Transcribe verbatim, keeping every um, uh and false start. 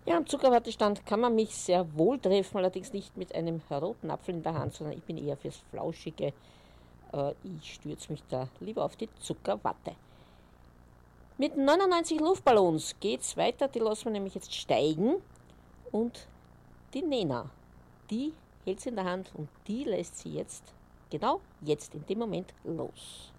Ja, am Zuckerwattestand kann man mich sehr wohl treffen, allerdings nicht mit einem roten Apfel in der Hand, sondern ich bin eher fürs Flauschige. Äh, ich stürze mich da lieber auf die Zuckerwatte. Mit neunundneunzig Luftballons geht's weiter, die lassen wir nämlich jetzt steigen. Und die Nena, die hält sie in der Hand und die lässt sie jetzt, genau jetzt in dem Moment los.